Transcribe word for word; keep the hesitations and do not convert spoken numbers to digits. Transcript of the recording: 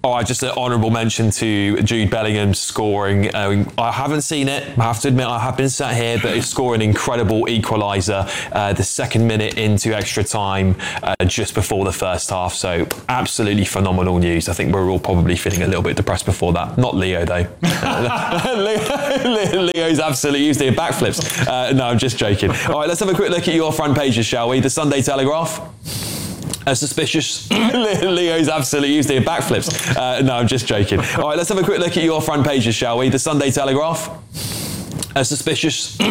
All right, just an honourable mention to Jude Bellingham scoring. Um, I haven't seen it, I have to admit, I have been sat here, but he's scoring an incredible equaliser uh, the second minute into extra time, uh, just before the first half. So absolutely phenomenal news. I think we're all probably feeling a little bit depressed before that. Not Leo, though. Leo, Leo's absolutely used to backflips. Uh, no, I'm just joking. All right, let's have a quick look at your front pages, shall we? The Sunday Telegraph. A suspicious Leo's absolutely used to backflips. Uh, no, I'm just joking. All right, let's have a quick look at your front pages, shall we? The Sunday Telegraph. A suspicious